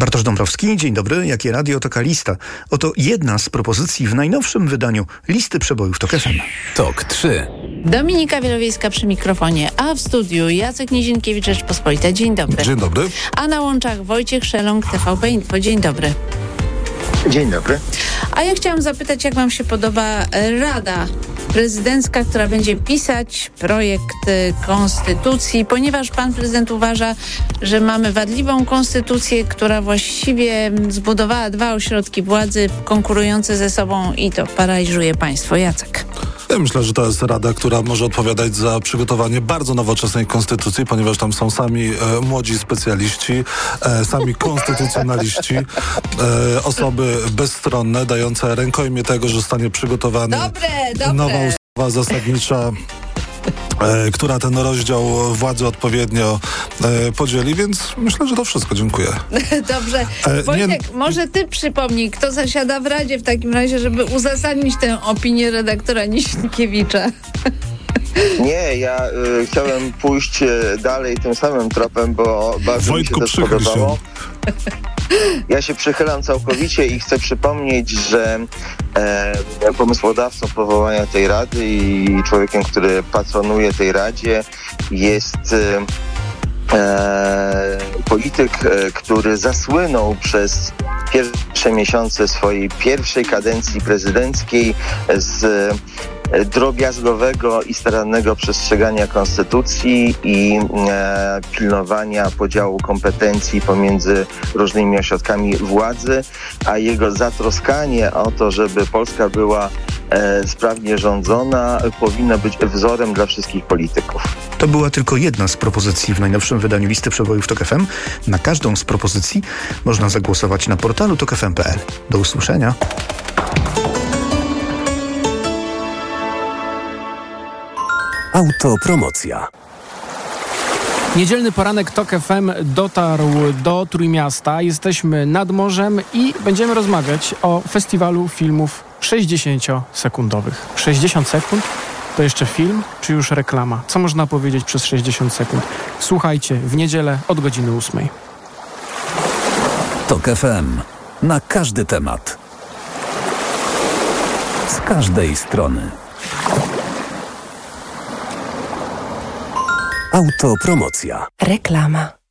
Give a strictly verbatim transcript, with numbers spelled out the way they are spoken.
Bartosz Dąbrowski, dzień dobry. Jakie radio, taka lista. Oto jedna z propozycji w najnowszym wydaniu listy przebojów TOK F M. TOK trzy. Dominika Wielowiejska przy mikrofonie, a w studiu Jacek Nizinkiewicz, Rzeczpospolita. Dzień dobry. Dzień dobry. A na łączach Wojciech Szeląg, T V P Info. Dzień dobry. Dzień dobry. A ja chciałam zapytać, jak wam się podoba Rada Prezydencka, która będzie pisać projekt konstytucji, ponieważ pan prezydent uważa, że mamy wadliwą konstytucję, która właściwie zbudowała dwa ośrodki władzy konkurujące ze sobą i to paraliżuje państwo. Jacek. Ja myślę, że to jest Rada, która może odpowiadać za przygotowanie bardzo nowoczesnej konstytucji, ponieważ tam są sami e, młodzi specjaliści, e, sami konstytucjonaliści, e, osoby bezstronne, dające rękojmię tego, że zostanie przygotowana nowa ustawa zasadnicza, e, która ten rozdział władzy odpowiednio e, podzieli, więc myślę, że to wszystko. Dziękuję. Dobrze. E, Wojtek, nie... może ty przypomnij, kto zasiada w Radzie w takim razie, żeby uzasadnić tę opinię redaktora Nizinkiewicza. Nie, ja y, chciałem pójść y, dalej tym samym tropem, bo bardzo Wojtku, mi się to spodobało. Ja się przychylam całkowicie i chcę przypomnieć, że e, pomysłodawcą powołania tej Rady i człowiekiem, który patronuje tej Radzie jest e, polityk, e, który zasłynął przez pierwsze miesiące swojej pierwszej kadencji prezydenckiej z drobiazgowego i starannego przestrzegania konstytucji i e, pilnowania podziału kompetencji pomiędzy różnymi ośrodkami władzy, a jego zatroskanie o to, żeby Polska była e, sprawnie rządzona, powinno być wzorem dla wszystkich polityków. To była tylko jedna z propozycji w najnowszym wydaniu listy przebojów TOK F M. Na każdą z propozycji można zagłosować na portalu tok f m kropka p l. Do usłyszenia. Autopromocja. Niedzielny poranek TOK F M dotarł do Trójmiasta. Jesteśmy nad morzem i będziemy rozmawiać o festiwalu filmów sześćdziesięciosekundowych. sześćdziesiąt sekund? To jeszcze film, czy już reklama? Co można powiedzieć przez sześćdziesiąt sekund? Słuchajcie, w niedzielę od godziny ósmej. TOK F M. Na każdy temat. Z każdej strony. Autopromocja. Reklama.